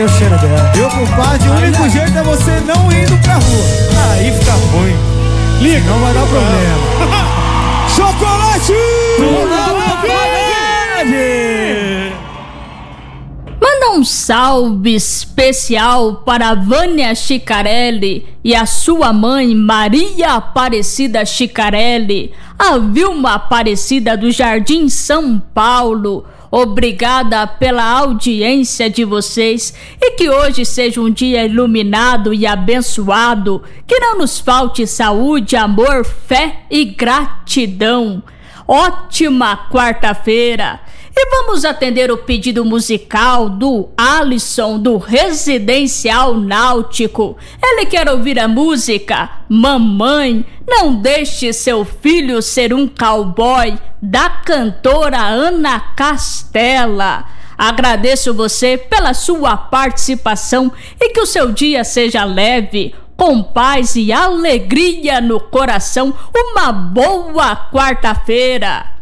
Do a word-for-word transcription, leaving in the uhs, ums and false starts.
Eu cheiro dela. Meu compadre, o único jeito é você não indo pra rua. Aí fica ruim. Liga, não vai dar problema. Chocolate! Manda um salve especial para a Vânia Chicarelli e a sua mãe Maria Aparecida Chicarelli, a Vilma Aparecida do Jardim São Paulo. Obrigada pela audiência de vocês e que hoje seja um dia iluminado e abençoado, que não nos falte saúde, amor, fé e gratidão. Ótima quarta-feira! E vamos atender o pedido musical do Alisson, do Residencial Náutico. Ele quer ouvir a música Mamãe, Não Deixe Seu Filho Ser um Cowboy, da cantora Ana Castela. Agradeço você pela sua participação e que o seu dia seja leve, com paz e alegria no coração. Uma boa quarta-feira!